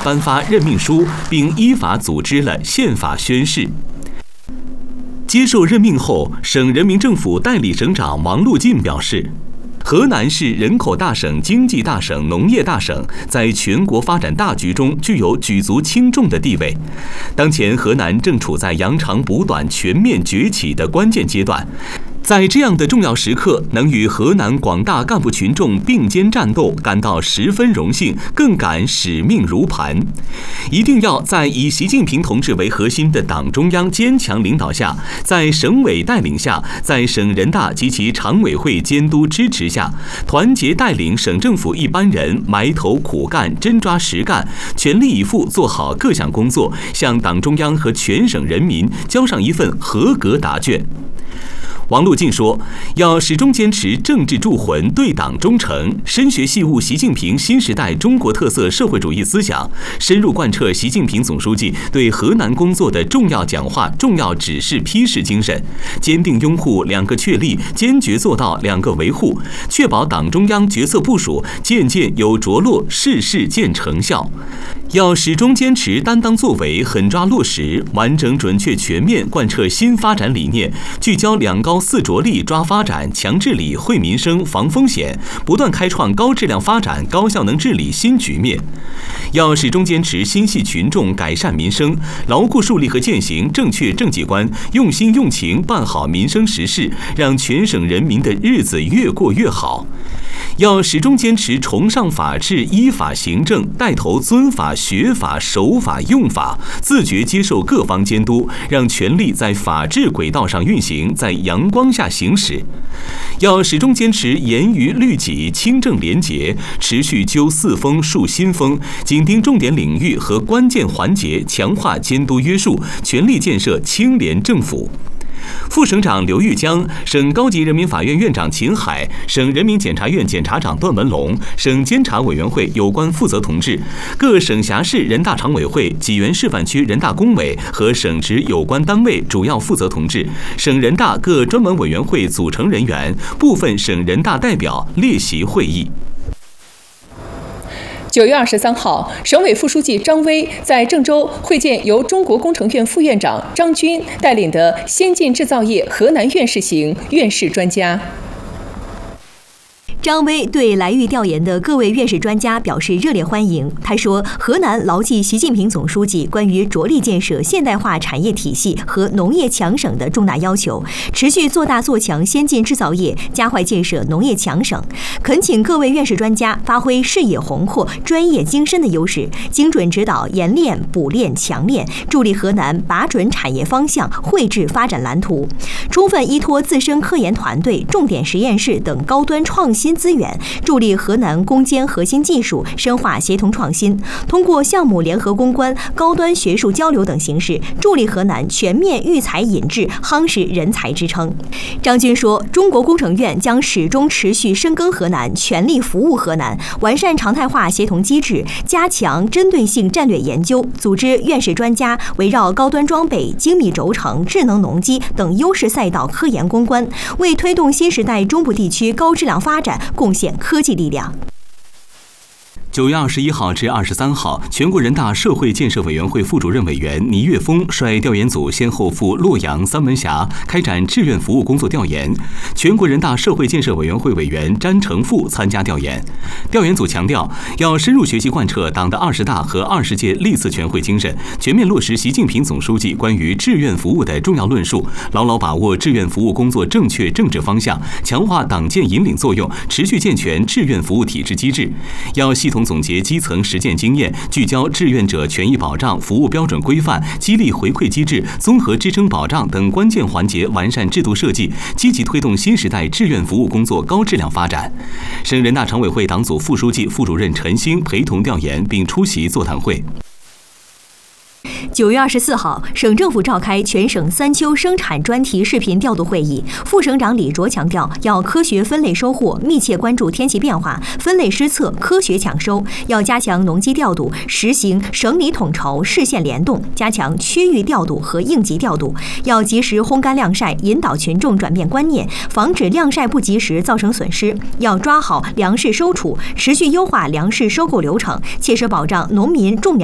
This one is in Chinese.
颁发任命书，并依法组织了宪法宣誓。接受任命后，省人民政府代理省长王路进表示，河南是人口大省、经济大省、农业大省，在全国发展大局中具有举足轻重的地位。当前，河南正处在扬长补短、全面崛起的关键阶段。在这样的重要时刻，能与河南广大干部群众并肩战斗，感到十分荣幸，更感使命如磐。一定要在以习近平同志为核心的党中央坚强领导下，在省委带领下，在省人大及其常委会监督支持下，团结带领省政府一班人埋头苦干、真抓实干，全力以赴做好各项工作，向党中央和全省人民交上一份合格答卷。王路进说，要始终坚持政治铸魂、对党忠诚，深学细悟习近平新时代中国特色社会主义思想，深入贯彻习近平总书记对河南工作的重要讲话、重要指示批示精神，坚定拥护两个确立，坚决做到两个维护，确保党中央决策部署件件有着落，事事见成效。要始终坚持担当作为，狠抓落实，完整准确全面贯彻新发展理念，聚焦两高四着力抓发展、强治理、惠民生、防风险，不断开创高质量发展、高效能治理新局面。要始终坚持心系群众、改善民生，牢固树立和践行正确政绩观，用心用情办好民生实事，让全省人民的日子越过越好。要始终坚持崇尚法治、依法行政，带头遵法、学法、守法、用法，自觉接受各方监督，让权力在法治轨道上运行，在阳光下行驶。要始终坚持严于律己、清正廉洁，持续揪四风树新风，紧盯重点领域和关键环节，强化监督约束，全力建设清廉政府。副省长刘玉江、省高级人民法院院长秦海、省人民检察院检察长段文龙、省监察委员会有关负责同志、各省辖市人大常委会、济源示范区人大工委和省直有关单位主要负责同志、省人大各专门委员会组成人员、部分省人大代表列席会议。 9月23号，省委副书记张威在郑州会见由中国工程院副院长张军带领的先进制造业河南院士行院士专家。 张威对来豫调研的各位院士专家表示热烈欢迎。他说，河南牢记习近平总书记关于着力建设现代化产业体系和农业强省的重大要求，持续做大做强先进制造业，加快建设农业强省。恳请各位院士专家发挥视野宏阔、专业精深的优势，精准指导研练、补练、强练，助力河南把准产业方向，绘制发展蓝图，充分依托自身科研团队、重点实验室等高端创新资源，助力河南攻坚核心技术，深化协同创新，通过项目联合攻关、高端学术交流等形式，助力河南全面育才引智，夯实人才支撑。张军说，中国工程院将始终持续深耕河南，全力服务河南，完善常态化协同机制，加强针对性战略研究，组织院士专家围绕高端装备、精密轴承、智能农机等优势赛道科研攻关，为推动新时代中部地区高质量发展贡献科技力量。 9月21号至23号，全国人大社会建设委员会副主任委员倪岳峰率调研组先后赴洛阳、三门峡开展志愿服务工作调研。全国人大社会建设委员会委员詹成富参加调研。调研组强调，要深入学习贯彻党的20大和20届历次全会精神，全面落实习近平总书记关于志愿服务的重要论述，牢牢把握志愿服务工作正确政治方向，强化党建引领作用，持续健全志愿服务体制机制。要系统总结基层实践经验，聚焦志愿者权益保障、服务标准规范、激励回馈机制、综合支撑保障等关键环节完善制度设计，积极推动新时代志愿服务工作高质量发展。省人大常委会党组副书记、副主任陈星陪同调研并出席座谈会。 9月24号，省政府召开全省3秋生产专题视频调度会议。副省长李卓强调，要科学分类收获，密切关注天气变化，分类施策，科学抢收。要加强农机调度，实行省里统筹、市县联动，加强区域调度和应急调度。要及时烘干晾晒，引导群众转变观念，防止晾晒不及时造成损失。要抓好粮食收储，持续优化粮食收购流程，切实保障农民种粮